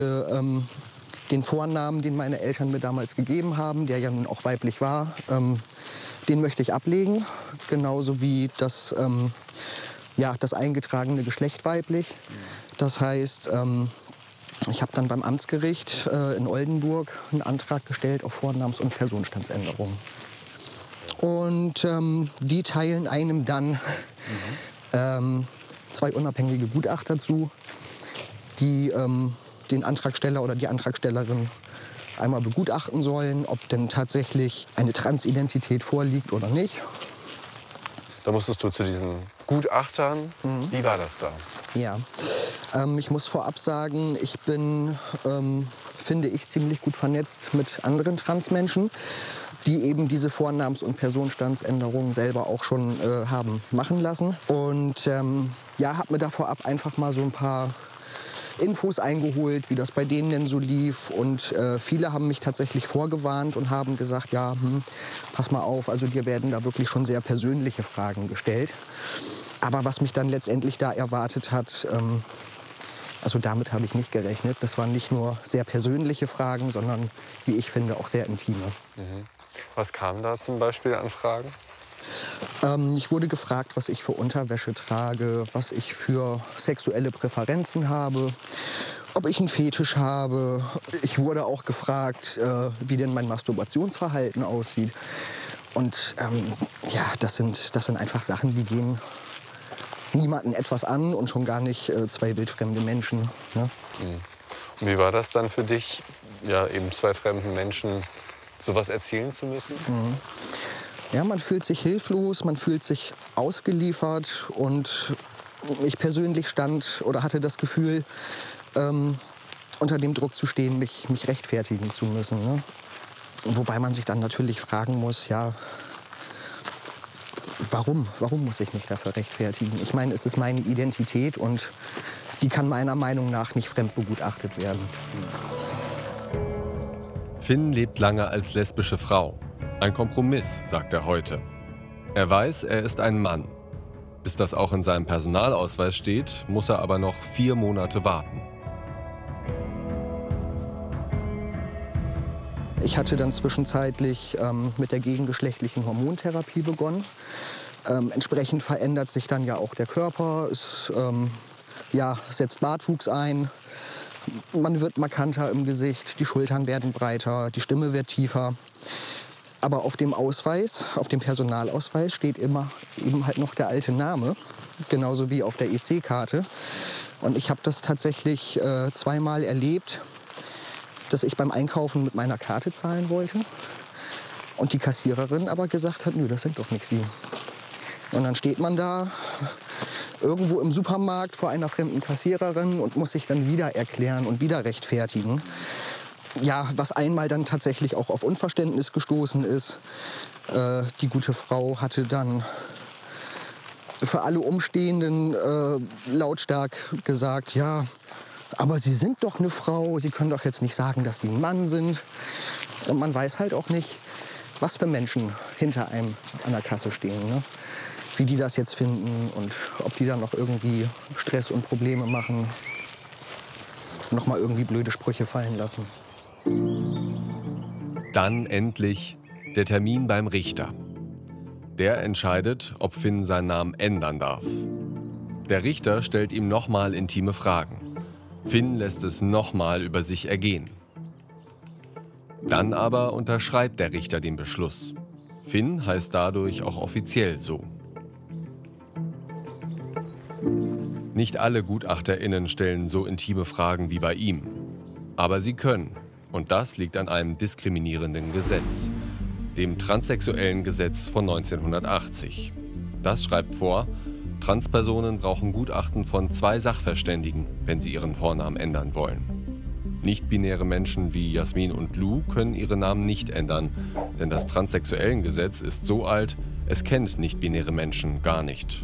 Den Vornamen, den meine Eltern mir damals gegeben haben, der ja nun auch weiblich war, den möchte ich ablegen. Genauso wie das, das eingetragene Geschlecht weiblich. Das heißt, ich habe dann beim Amtsgericht in Oldenburg einen Antrag gestellt auf Vornamens- und Personenstandsänderung. Und die teilen einem dann zwei unabhängige Gutachter zu, die den Antragsteller oder die Antragstellerin einmal begutachten sollen, ob denn tatsächlich eine Transidentität vorliegt oder nicht. Da musstest du zu diesen Gutachtern. Wie war das da? Ja, ich muss vorab sagen, ich bin, finde ich, ziemlich gut vernetzt mit anderen Transmenschen, die eben diese Vornamens- und Personenstandsänderungen selber auch schon haben machen lassen. Und habe mir da vorab einfach mal so ein paar Infos eingeholt, wie das bei denen denn so lief. Und viele haben mich tatsächlich vorgewarnt und haben gesagt, ja, pass mal auf, also dir werden da wirklich schon sehr persönliche Fragen gestellt. Aber was mich dann letztendlich da erwartet hat, also damit habe ich nicht gerechnet. Das waren nicht nur sehr persönliche Fragen, sondern, wie ich finde, auch sehr intime. Was kam da zum Beispiel an Fragen? Ich wurde gefragt, was ich für Unterwäsche trage, was ich für sexuelle Präferenzen habe, ob ich einen Fetisch habe. Ich wurde auch gefragt, wie denn mein Masturbationsverhalten aussieht. Und das sind einfach Sachen, die gehen niemanden etwas an und schon gar nicht zwei wildfremde Menschen. Ne? Und wie war das dann für dich, ja, eben zwei fremden Menschen sowas erzählen zu müssen? Ja, man fühlt sich hilflos, man fühlt sich ausgeliefert und ich persönlich stand oder hatte das Gefühl, unter dem Druck zu stehen, mich rechtfertigen zu müssen. Ne? Wobei man sich dann natürlich fragen muss, ja, warum muss ich mich dafür rechtfertigen? Ich meine, es ist meine Identität und die kann meiner Meinung nach nicht fremdbegutachtet werden. Finn lebt lange als lesbische Frau. Ein Kompromiss, sagt er heute. Er weiß, er ist ein Mann. Bis das auch in seinem Personalausweis steht, muss er aber noch 4 Monate warten. Ich hatte dann zwischenzeitlich mit der gegengeschlechtlichen Hormontherapie begonnen. Entsprechend verändert sich dann ja auch der Körper. Es setzt Bartwuchs ein. Man wird markanter im Gesicht, die Schultern werden breiter, die Stimme wird tiefer. Aber auf dem Ausweis, auf dem Personalausweis steht immer eben halt noch der alte Name, genauso wie auf der EC-Karte. Und ich habe das tatsächlich zweimal erlebt, dass ich beim Einkaufen mit meiner Karte zahlen wollte und die Kassiererin aber gesagt hat, nö, das sind doch nicht Sie. Und dann steht man da irgendwo im Supermarkt vor einer fremden Kassiererin und muss sich dann wieder erklären und wieder rechtfertigen. Ja, was einmal dann tatsächlich auch auf Unverständnis gestoßen ist. Die gute Frau hatte dann für alle Umstehenden lautstark gesagt, ja, aber Sie sind doch eine Frau, Sie können doch jetzt nicht sagen, dass Sie ein Mann sind. Und man weiß halt auch nicht, was für Menschen hinter einem an der Kasse stehen. Ne? Wie die das jetzt finden und ob die dann noch irgendwie Stress und Probleme machen. Noch mal irgendwie blöde Sprüche fallen lassen. Dann endlich der Termin beim Richter. Der entscheidet, ob Finn seinen Namen ändern darf. Der Richter stellt ihm nochmal intime Fragen. Finn lässt es nochmal über sich ergehen. Dann aber unterschreibt der Richter den Beschluss. Finn heißt dadurch auch offiziell so. Nicht alle GutachterInnen stellen so intime Fragen wie bei ihm. Aber sie können. Und das liegt an einem diskriminierenden Gesetz. Dem transsexuellen Gesetz von 1980. Das schreibt vor, Transpersonen brauchen Gutachten von 2 Sachverständigen, wenn sie ihren Vornamen ändern wollen. Nicht-binäre Menschen wie Jasmin und Lou können ihre Namen nicht ändern, denn das transsexuellen Gesetz ist so alt, es kennt nicht-binäre Menschen gar nicht.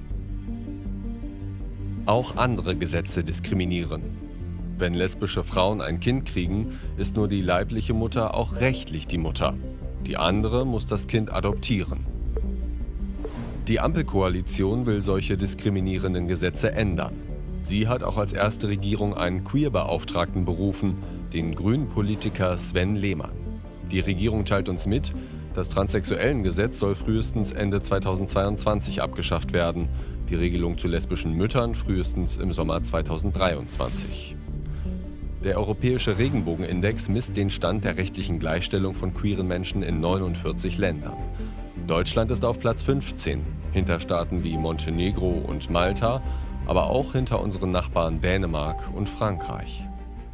Auch andere Gesetze diskriminieren. Wenn lesbische Frauen ein Kind kriegen, ist nur die leibliche Mutter auch rechtlich die Mutter. Die andere muss das Kind adoptieren. Die Ampelkoalition will solche diskriminierenden Gesetze ändern. Sie hat auch als erste Regierung einen Queer-Beauftragten berufen, den Grünen-Politiker Sven Lehmann. Die Regierung teilt uns mit, das Transsexuellengesetz soll frühestens Ende 2022 abgeschafft werden, die Regelung zu lesbischen Müttern frühestens im Sommer 2023. Der Europäische Regenbogenindex misst den Stand der rechtlichen Gleichstellung von queeren Menschen in 49 Ländern. Deutschland ist auf Platz 15, hinter Staaten wie Montenegro und Malta, aber auch hinter unseren Nachbarn Dänemark und Frankreich.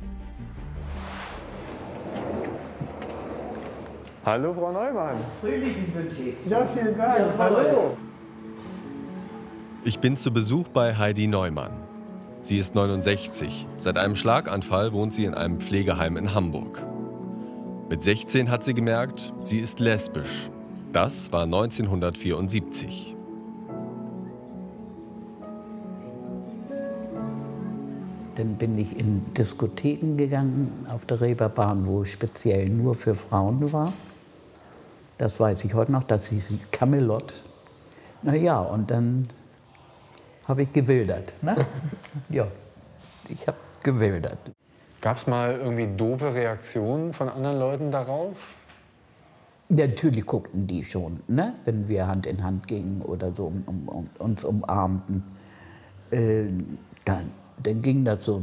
Hallo, Frau Neumann. Fröhlichen wünsche ich. Ja, vielen Dank. Ja, hallo. Ich bin zu Besuch bei Heidi Neumann. Sie ist 69. Seit einem Schlaganfall wohnt sie in einem Pflegeheim in Hamburg. Mit 16 hat sie gemerkt, sie ist lesbisch. Das war 1974. Dann bin ich in Diskotheken gegangen auf der Reeperbahn, wo speziell nur für Frauen war. Das weiß ich heute noch, das hieß Camelot. Na ja, und dann habe ich gewildert. Ne? Ja, ich habe gewildert. Gab es mal irgendwie doofe Reaktionen von anderen Leuten darauf? Natürlich guckten die schon, ne? Wenn wir Hand in Hand gingen oder so uns umarmten. Dann ging das so.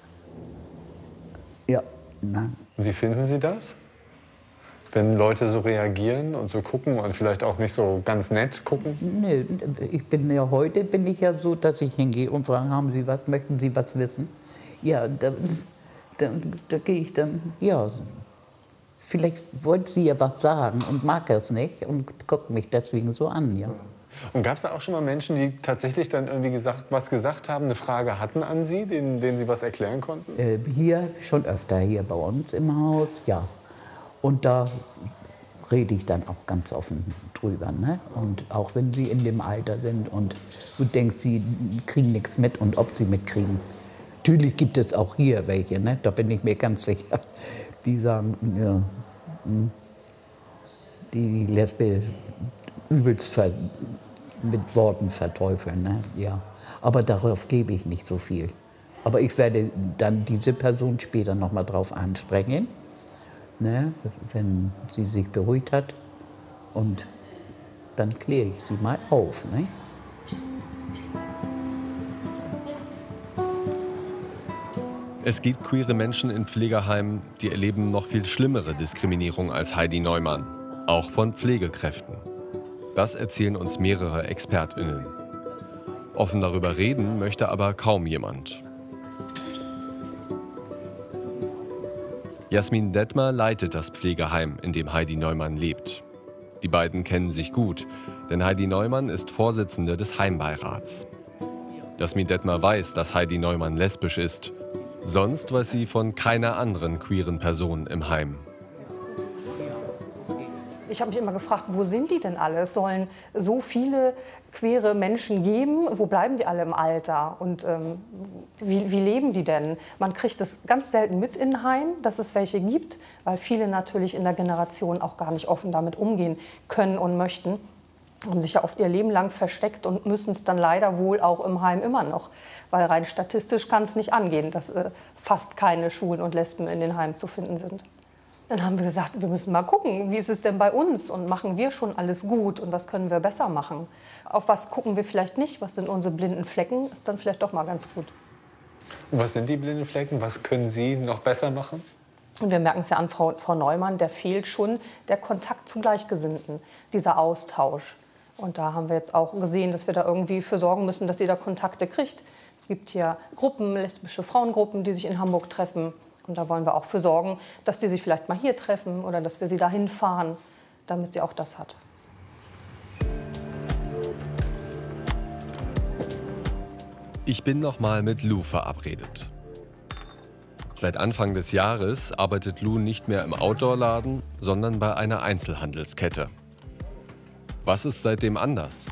Ja, ne? Und wie finden Sie das? Wenn Leute so reagieren und so gucken und vielleicht auch nicht so ganz nett gucken? Nee, heute bin ich ja so, dass ich hingehe und frage, möchten Sie was wissen? Ja, da gehe ich dann, ja, vielleicht wollte sie ja was sagen und mag es nicht und guckt mich deswegen so an, ja. Und gab es da auch schon mal Menschen, die tatsächlich dann irgendwie was gesagt haben, eine Frage hatten an Sie, denen Sie was erklären konnten? Hier schon öfter, hier bei uns im Haus, ja. Und da rede ich dann auch ganz offen drüber, ne? Und auch wenn sie in dem Alter sind und du denkst, sie kriegen nichts mit und ob sie mitkriegen. Natürlich gibt es auch hier welche, ne? Da bin ich mir ganz sicher, die sagen, ja, die Lesbe übelst mit Worten verteufeln, ne? Ja. Aber darauf gebe ich nicht so viel. Aber ich werde dann diese Person später noch mal drauf ansprechen, ne? Wenn sie sich beruhigt hat. Und dann kläre ich sie mal auf, ne? Es gibt queere Menschen in Pflegeheimen, die erleben noch viel schlimmere Diskriminierung als Heidi Neumann, auch von Pflegekräften. Das erzählen uns mehrere ExpertInnen. Offen darüber reden möchte aber kaum jemand. Jasmin Detmer leitet das Pflegeheim, in dem Heidi Neumann lebt. Die beiden kennen sich gut, denn Heidi Neumann ist Vorsitzende des Heimbeirats. Jasmin Detmer weiß, dass Heidi Neumann lesbisch ist. Sonst weiß sie von keiner anderen queeren Person im Heim. Ich habe mich immer gefragt, wo sind die denn alle? Es sollen so viele queere Menschen geben. Wo bleiben die alle im Alter? Und wie leben die denn? Man kriegt es ganz selten mit in Heim, dass es welche gibt, weil viele natürlich in der Generation auch gar nicht offen damit umgehen können und möchten. Haben sich ja oft ihr Leben lang versteckt und müssen es dann leider wohl auch im Heim immer noch. Weil rein statistisch kann es nicht angehen, dass fast keine Schwulen und Lesben in den Heimen zu finden sind. Dann haben wir gesagt, wir müssen mal gucken, wie ist es denn bei uns und machen wir schon alles gut und was können wir besser machen. Auf was gucken wir vielleicht nicht, was sind unsere blinden Flecken, ist dann vielleicht doch mal ganz gut. Und was sind die blinden Flecken? Was können Sie noch besser machen? Und wir merken es ja an Frau Neumann, der fehlt schon der Kontakt zu Gleichgesinnten, dieser Austausch. Und da haben wir jetzt auch gesehen, dass wir da irgendwie für sorgen müssen, dass sie da Kontakte kriegt. Es gibt hier Gruppen, lesbische Frauengruppen, die sich in Hamburg treffen. Und da wollen wir auch für sorgen, dass die sich vielleicht mal hier treffen oder dass wir sie dahin fahren, damit sie auch das hat. Ich bin noch mal mit Lou verabredet. Seit Anfang des Jahres arbeitet Lou nicht mehr im Outdoor-Laden, sondern bei einer Einzelhandelskette. Was ist seitdem anders?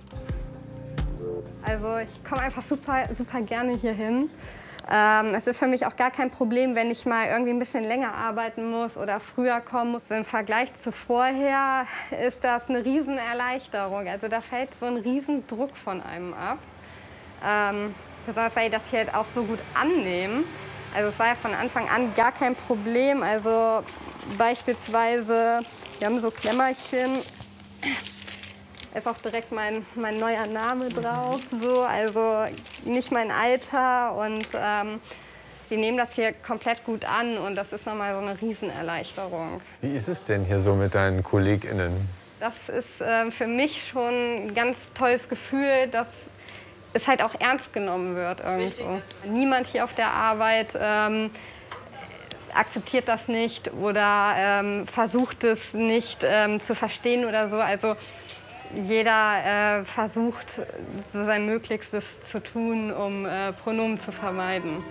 Also ich komme einfach super gerne hier hin. Es ist für mich auch gar kein Problem, wenn ich mal irgendwie ein bisschen länger arbeiten muss oder früher kommen muss. Im Vergleich zu vorher ist das eine Riesenerleichterung. Also da fällt so ein Riesendruck von einem ab. Besonders weil die das hier halt auch so gut annehmen. Also es war ja von Anfang an gar kein Problem. Also beispielsweise, wir haben so Klemmerchen, ist auch direkt mein neuer Name drauf. So, also nicht mein Alter und sie nehmen das hier komplett gut an und das ist nochmal so eine Riesenerleichterung. Wie ist es denn hier so mit deinen KollegInnen? Das ist für mich schon ein ganz tolles Gefühl, dass es halt auch ernst genommen wird irgendwo. Niemand hier auf der Arbeit akzeptiert das nicht oder versucht es nicht zu verstehen oder so. Also jeder versucht, so sein Möglichstes zu tun, um Pronomen zu vermeiden.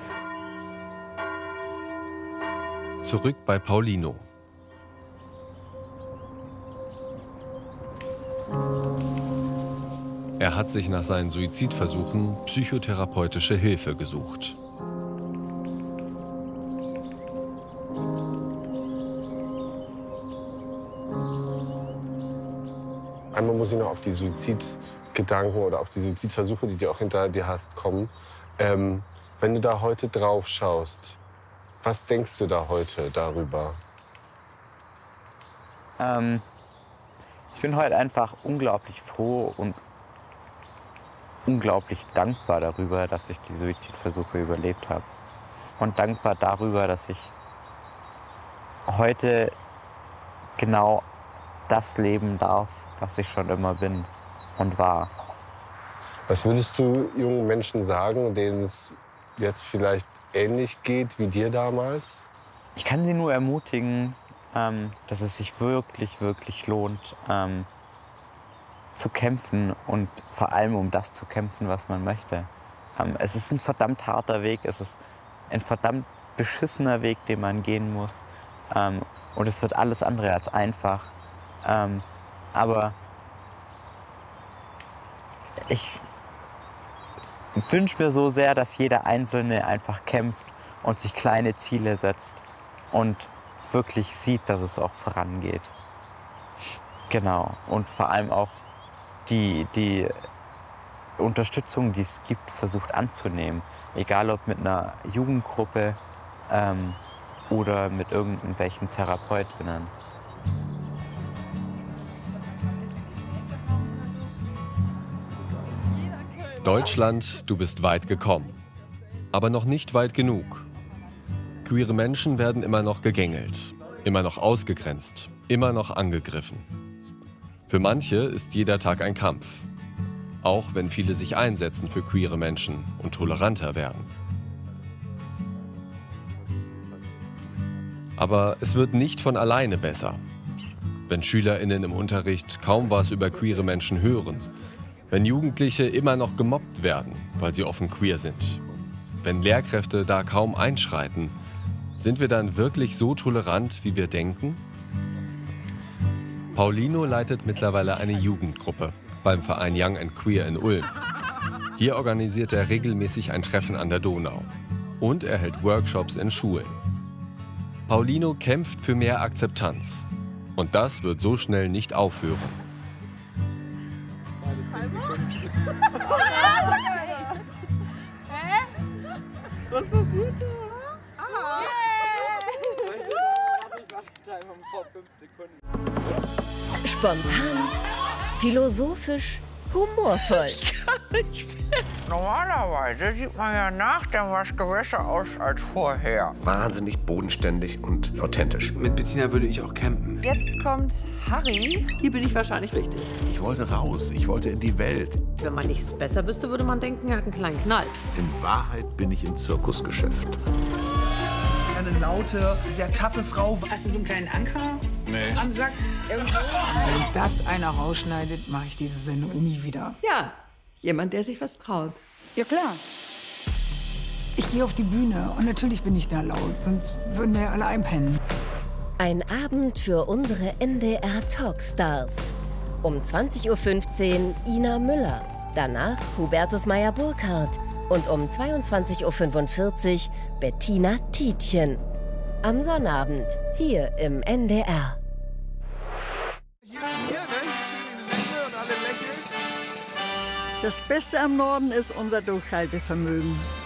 Zurück bei Paulino. Er hat sich nach seinen Suizidversuchen psychotherapeutische Hilfe gesucht. Einmal muss ich noch auf die Suizidgedanken oder auf die Suizidversuche, die du auch hinter dir hast, kommen. Wenn du da heute drauf schaust, was denkst du da heute darüber? Ich bin heute einfach unglaublich froh und unglaublich dankbar darüber, dass ich die Suizidversuche überlebt habe. Und dankbar darüber, dass ich heute genau das leben darf, was ich schon immer bin und war. Was würdest du jungen Menschen sagen, denen es jetzt vielleicht ähnlich geht wie dir damals? Ich kann sie nur ermutigen, dass es sich wirklich, wirklich lohnt, zu kämpfen und vor allem um das zu kämpfen, was man möchte. Es ist ein verdammt harter Weg, es ist ein verdammt beschissener Weg, den man gehen muss. Und es wird alles andere als einfach. Aber ich wünsche mir so sehr, dass jeder Einzelne einfach kämpft und sich kleine Ziele setzt und wirklich sieht, dass es auch vorangeht. Genau. Und vor allem auch die Unterstützung, die es gibt, versucht anzunehmen. Egal ob mit einer Jugendgruppe oder mit irgendwelchen TherapeutInnen. Deutschland, du bist weit gekommen. Aber noch nicht weit genug. Queere Menschen werden immer noch gegängelt, immer noch ausgegrenzt, immer noch angegriffen. Für manche ist jeder Tag ein Kampf. Auch wenn viele sich einsetzen für queere Menschen und toleranter werden. Aber es wird nicht von alleine besser. Wenn SchülerInnen im Unterricht kaum was über queere Menschen hören, wenn Jugendliche immer noch gemobbt werden, weil sie offen queer sind, wenn Lehrkräfte da kaum einschreiten, sind wir dann wirklich so tolerant, wie wir denken? Paulino leitet mittlerweile eine Jugendgruppe beim Verein Young and Queer in Ulm. Hier organisiert er regelmäßig ein Treffen an der Donau und er hält Workshops in Schulen. Paulino kämpft für mehr Akzeptanz und das wird so schnell nicht aufhören. Was passiert da? Spontan, philosophisch, humorvoll. Normalerweise sieht man ja nach dem Waschgang besser aus als vorher. Wahnsinnig bodenständig und authentisch. Mit Bettina würde ich auch campen. Jetzt kommt Harry. Hier bin ich wahrscheinlich richtig. Ich wollte raus, ich wollte in die Welt. Wenn man nichts besser wüsste, würde man denken, er hat einen kleinen Knall. In Wahrheit bin ich im Zirkusgeschäft. Eine laute, sehr taffe Frau. Hast du so einen kleinen Anker am Sack? Irgendwo? Wenn das einer rausschneidet, mache ich diese Sendung nie wieder. Ja, jemand, der sich was traut. Ja, klar. Ich gehe auf die Bühne und natürlich bin ich da laut, sonst würden wir ja alle einpennen. Ein Abend für unsere NDR Talkstars. Um 20:15 Uhr Ina Müller, danach Hubertus Meyer-Burkhardt und um 22:45 Uhr Bettina Tietjen. Am Sonnabend hier im NDR. Das Beste am Norden ist unser Durchhaltevermögen.